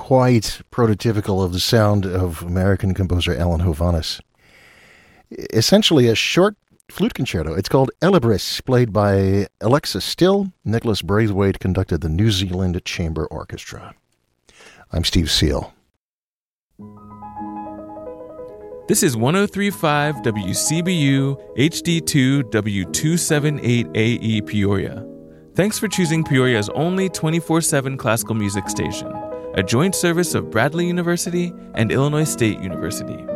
quite prototypical of the sound of American composer Alan Hovhaness. Essentially a short flute concerto. It's called Elibris, played by Alexa Still. Nicholas Braithwaite conducted the New Zealand Chamber Orchestra. I'm Steve Seal. This is 103.5 WCBU HD2 W278AE Peoria. Thanks for choosing Peoria's only 24/7 classical music station, a joint service of Bradley University and Illinois State University.